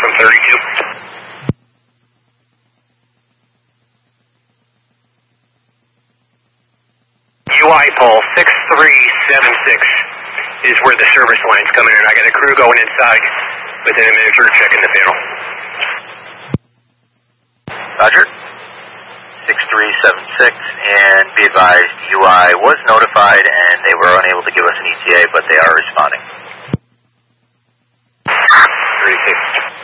from 32. UI pole 6376 is where the service line's coming in. I got a crew going inside. Within a minute, we're checking the panel. Roger. 6376, and be advised, UI was notified and they were unable to give us an ETA, but they are responding. 36.